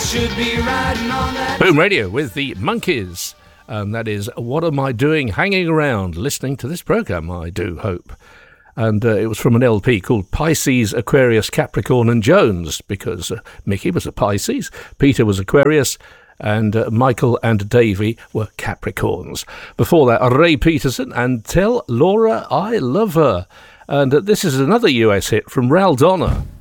should be riding on that. Boom Radio with the Monkeys. And that is What Am I Doing Hanging Around, listening to this programme, I do hope. And it was from an LP called Pisces, Aquarius, Capricorn and Jones, because Mickey was a Pisces, Peter was Aquarius, and Michael and Davey were Capricorns. Before that, Ray Peterson and Tell Laura I Love Her. And this is another US hit from Ral Donner.